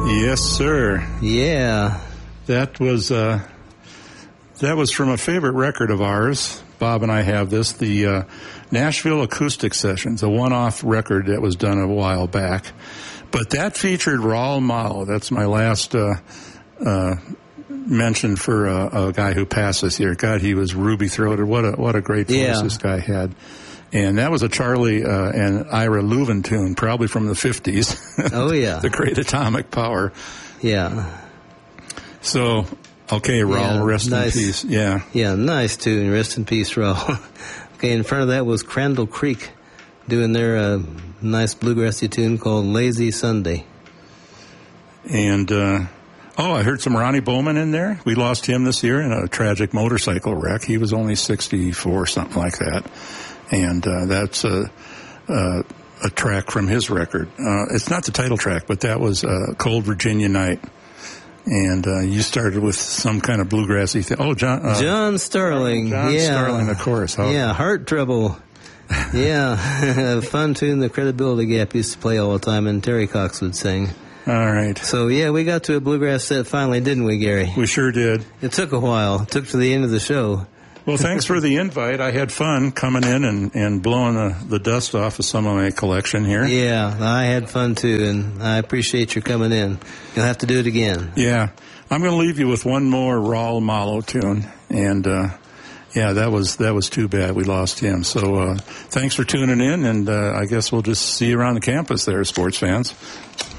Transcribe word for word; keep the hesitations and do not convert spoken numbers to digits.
Yes, sir. Yeah. That was uh, that was from a favorite record of ours. Bob and I have this, the uh, Nashville Acoustic Sessions, a one-off record that was done a while back. But that featured Raul Malo. That's my last uh, uh, mention for a, a guy who passed this year. God, he was ruby-throated. What a what a great voice yeah. this guy had. And that was a Charlie uh, and Ira Leuven tune, probably from the fifties. Oh, yeah. The Great Atomic Power. Yeah. So, okay, Raul, yeah, rest nice. in peace. Yeah. Yeah, nice tune. Rest in peace, Raul. Okay, in front of that was Crandall Creek doing their uh, nice bluegrassy tune called Lazy Sunday. And, uh, oh, I heard some Ronnie Bowman in there. We lost him this year in a tragic motorcycle wreck. He was only sixty-four, something like that. And uh, that's a, a, a track from his record. Uh, it's not the title track, but that was uh, Cold Virginia Night. And uh, you started with some kind of bluegrassy thing. Oh, John. Uh, John Starling. John yeah. Starling, of course. How, yeah, Heart Trouble. Yeah, a fun tune the Credibility Gap used to play all the time, and Terry Cox would sing. All right. So, yeah, we got to a bluegrass set finally, didn't we, Gary? We sure did. It took a while. It took to the end of the show. Well, thanks for the invite. I had fun coming in and, and blowing the, the dust off of some of my collection here. Yeah, I had fun too, and I appreciate your coming in. You'll have to do it again. Yeah. I'm going to leave you with one more Raul Malo tune. And, uh, yeah, that was that was too bad we lost him. So uh, thanks for tuning in, and uh, I guess we'll just see you around the campus there, sports fans.